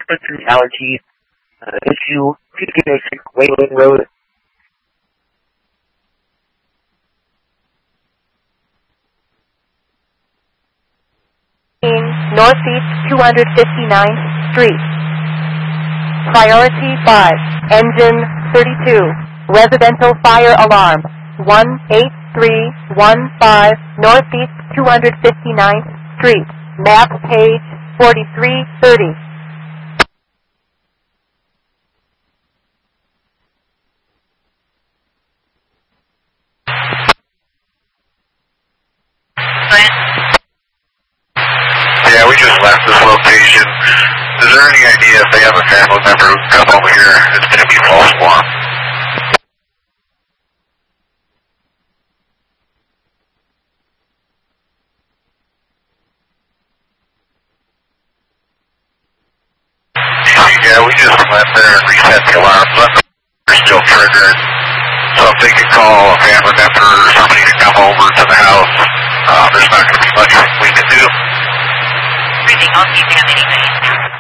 sensory allergy issue. Please give me a check. Wayland Road. Northeast 259th Street. Priority 5, engine 32, residential fire alarm 18315 Northeast 259th Street, map page 4330. Yeah, we just left this location. Is there any idea if they have a family member who can come over here? It's going to be false alarm. Yeah, we just went there and reset the alarms. They're still triggered. So if they could call a family member or somebody to come over to the house, there's not going to be much we can do. Anything else you can have anything?